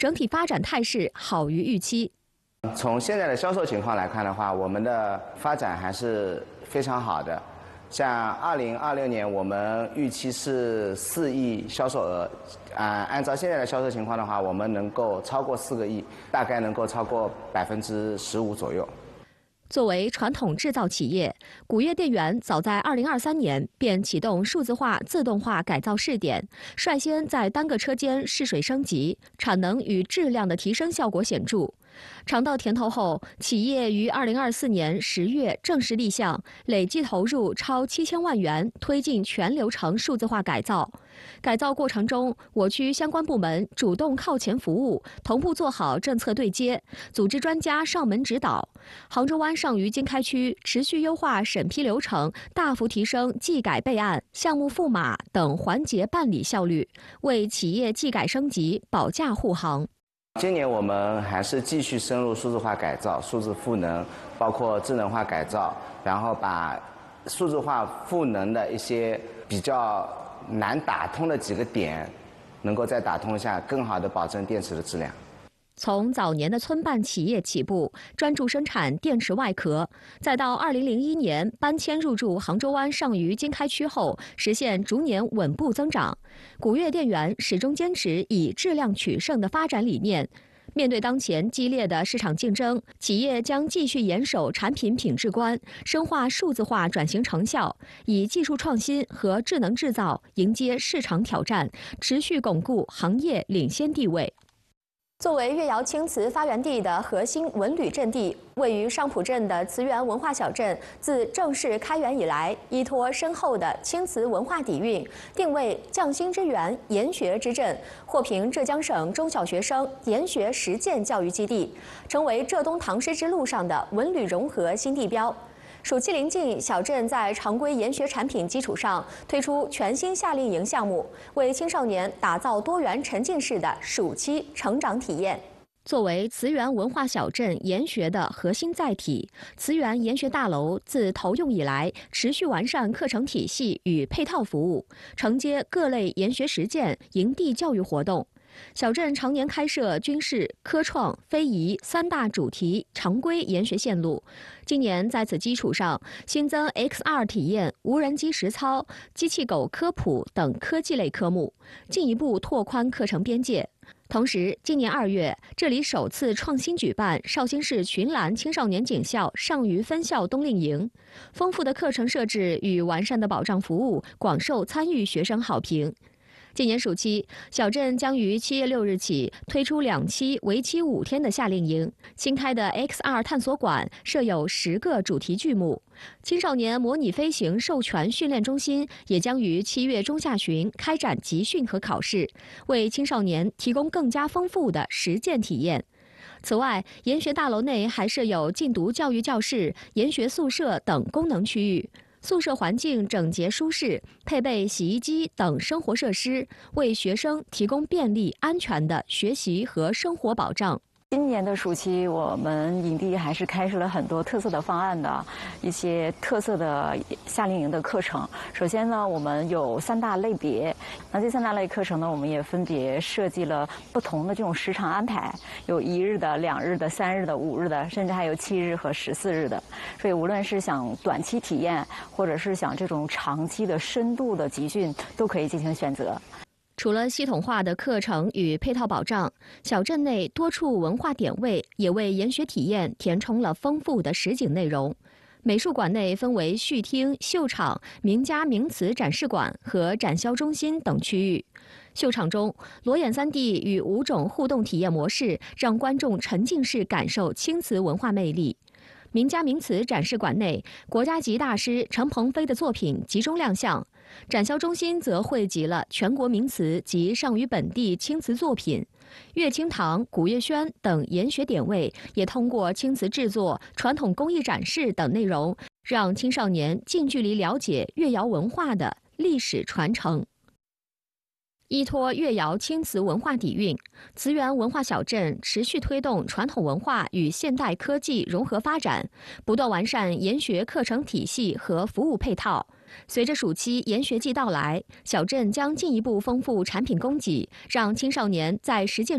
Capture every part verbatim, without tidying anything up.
整体发展态势好于预期。 从现在的销售情况来看的话，我们的发展还是非常好的。像二零二六年，我们预期是四亿销售额，啊、呃，按照现在的销售情况的话，我们能够超过四个亿，大概能够超过百分之十五左右。 作为传统制造企业，古越电源早在二零二三年便启动数字化、自动化改造试点，率先在单个车间试水升级，产能与质量的提升效果显著。尝到甜头后，企业于二零二四年十月正式立项，累计投入超七千万元，推进全流程数字化改造。改造过程中，我区相关部门主动靠前服务，同步做好政策对接，组织专家上门指导。杭州湾上虞经开区持续优化审批流程，大幅提升技改备案、项目赋码等环节办理效率，为企业技改升级保驾护航。 今年我们还是继续深入数字化改造、数字赋能，包括智能化改造，然后把数字化赋能的一些比较难打通的几个点，能够再打通一下，更好地保证电池的质量。 从早年的村办企业起步，专注生产电池外壳，再到二零零一年搬迁入驻杭州湾上虞经开区后，实现逐年稳步增长。古越电源始终坚持以质量取胜的发展理念。面对当前激烈的市场竞争，企业将继续严守产品品质观，深化数字化转型成效，以技术创新和智能制造迎接市场挑战，持续巩固行业领先地位。作为越窑青瓷发源地的核心文旅阵地，位于上浦镇的慈源文化小镇，自正式开园以来，依托深厚的青瓷文化底蕴，定位匠心之园、研学之镇，获评浙江省中小学生研学实践教育基地，成为浙东唐诗之路上的文旅融合新地标。暑期临近，小镇在常规研学产品基础上推出全新夏令营项目，为青少年打造多元沉浸式的暑期成长体验。作为慈源文化小镇研学的核心载体，慈源研学大楼自投用以来，持续完善课程体系与配套服务，承接各类研学实践、营地教育活动。小镇常年开设军事、科创、非遗三大主题常规研学线路，今年在此基础上新增 X R 体验、无人机实操、机器狗科普等科技类科目，进一步拓宽课程边界。同时，今年二月，这里首次创新举办绍兴市群蓝青少年警校上虞分校冬令营，丰富的课程设置与完善的保障服务广受参与学生好评。今年暑期，小镇将于七月六日起推出两期为期五天的夏令营。新开的 X R 探索馆设有十个主题剧目，青少年模拟飞行授权训练中心也将于七月中下旬开展集训和考试，为青少年提供更加丰富的实践体验。此外，研学大楼内还设有禁毒教育教室、研学宿舍等功能区域。宿舍环境整洁舒适，配备洗衣机等生活设施，为学生提供便利、安全的学习和生活保障。 今年的暑期，我们营地还是开设了很多特色的方案的一些特色的夏令营的课程。首先呢，我们有三大类别，那这三大类课程呢，我们也分别设计了不同的这种时长安排，有一日的、两日的、三日的、五日的，甚至还有七日和十四日的。所以，无论是想短期体验，或者是想这种长期的深度的集训，都可以进行选择。 除了系统化的课程与配套保障，小镇内多处文化点位也为研学体验填充了丰富的实景内容。美术馆内分为序厅、秀场、名家名词展示馆和展销中心等区域。秀场中，裸眼 三 D 与五种互动体验模式，让观众沉浸式感受青瓷文化魅力。名家名词展示馆内，国家级大师陈鹏飞的作品集中亮相。展销中心则汇集了全国名瓷及上虞本地青瓷作品，乐清堂、古乐轩等研学点位也通过青瓷制作、传统工艺展示等内容，让青少年近距离了解越窑文化的历史传承。依托越窑青瓷文化底蕴，慈源文化小镇持续推动传统文化与现代科技融合发展，不断完善研学课程体系和服务配套。随着暑期研学季到来，小镇将进一步丰富产品供给，让青少年在实践中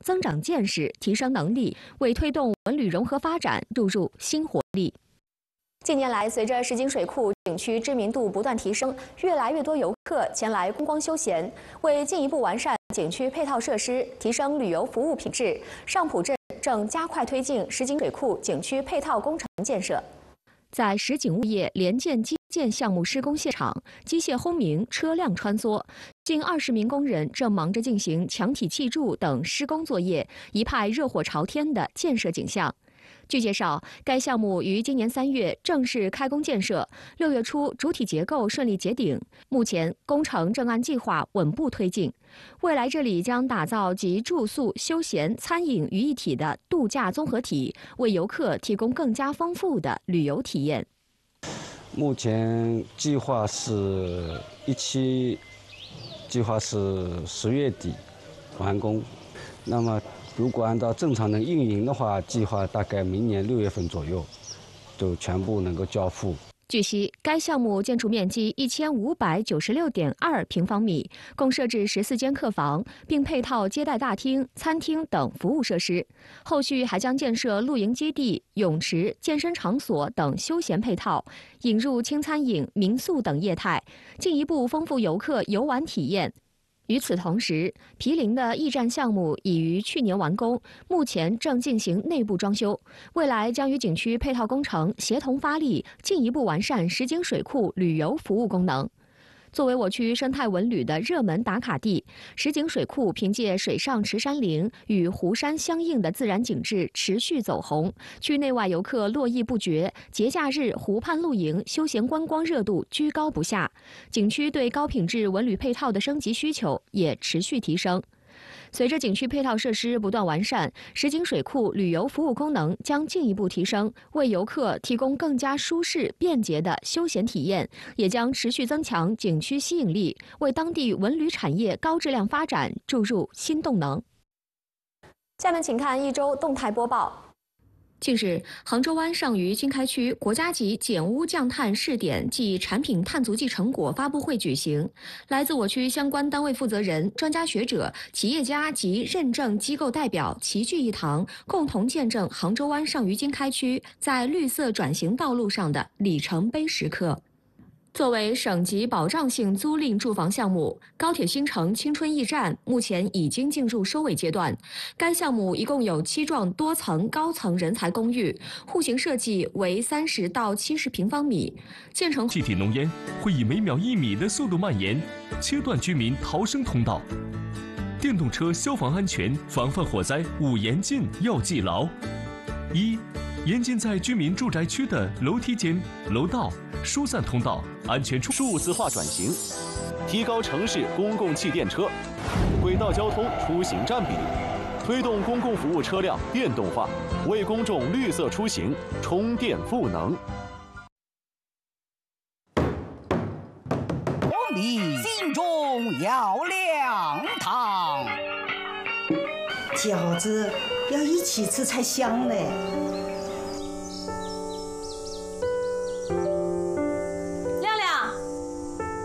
增长见识、提升能力，为推动文旅融合发展注入新活力。近年来，随着石井水库景区知名度不断提升，越来越多游客前来观光休闲。为进一步完善景区配套设施，提升旅游服务品质，上浦镇正加快推进石井水库景区配套工程建设。在石井物业联建基建项目施工现场，机械轰鸣，车辆穿梭，近二十名工人正忙着进行墙体砌筑等施工作业，一派热火朝天的建设景象。据介绍，该项目于今年三月正式开工建设，六月初主体结构顺利结顶，目前工程正按计划稳步推进。未来这里将打造集住宿、休闲、餐饮于一体的度假综合体，为游客提供更加丰富的旅游体验。 目前计划是一期，计划是十月底完工，那么。如果按照正常的运营的话，计划大概明年六月份左右，就全部能够交付。 据悉，该项目建筑面积一千五百九十六点二平方米，共设置十四间客房，并配套接待大厅、餐厅等服务设施。后续还将建设露营基地、泳池、健身场所等休闲配套，引入轻餐饮、民宿等业态，进一步丰富游客游玩体验。与此同时，毗邻的驿站项目已于去年完工，目前正进行内部装修，未来将与景区配套工程协同发力，进一步完善石井水库旅游服务功能。作为我区生态文旅的热门打卡地，石井水库凭借水上池山林与湖山相应的自然景致持续走红，区内外游客络绎不绝，节假日湖畔露营、休闲观光热度居高不下，景区对高品质文旅配套的升级需求也持续提升。随着景区配套设施不断完善，石井水库旅游服务功能将进一步提升，为游客提供更加舒适便捷的休闲体验，也将持续增强景区吸引力，为当地文旅产业高质量发展注入新动能。下面请看一周动态播报。近日，杭州湾上虞经开区国家级减污降碳试点暨产品碳足迹成果发布会举行，来自我区相关单位负责人、专家学者、企业家及认证机构代表齐聚一堂，共同见证杭州湾上虞经开区在绿色转型道路上的里程碑时刻。作为省级保障性租赁住房项目，高铁新城青春驿站目前已经进入收尾阶段。该项目一共有七幢多层高层人才公寓，户型设计为三十到七十平方米。建成气体浓烟会以每秒一米的速度蔓延，切断居民逃生通道。电动车消防安全防范火灾五严禁要记牢：一、严禁在居民住宅区的楼梯间、楼道、疏散通道安全处。 数字化转型，提高城市公共气电车、轨道交通出行占比，推动公共服务车辆电动化，为公众绿色出行充电赋能。 我们心中要亮堂， 饺子要一起吃才香嘞。